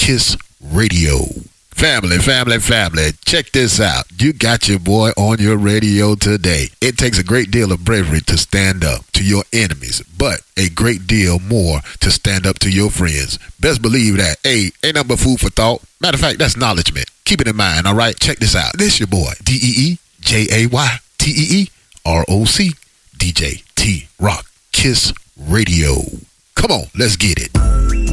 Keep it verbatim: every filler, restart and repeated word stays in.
Kiss Radio. Family, family, family, check this out. You got your boy on your radio today. It takes a great deal of bravery to stand up to your enemies, but a great deal more to stand up to your friends. Best believe that. Hey, ain't nothing but food for thought. Matter of fact, that's acknowledgement. Keep it in mind, all right? Check this out. This your boy, D E E J A Y T E E R O C, D J T Rock, Kiss Radio. Come on, let's get it.